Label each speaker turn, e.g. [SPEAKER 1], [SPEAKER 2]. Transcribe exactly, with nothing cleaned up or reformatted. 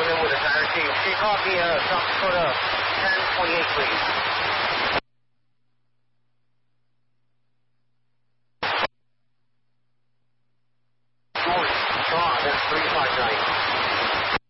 [SPEAKER 1] Come in with a tire change. Take copy, uh, South Dakota ten twenty-eight, please. George, Shaw, that's three five nine.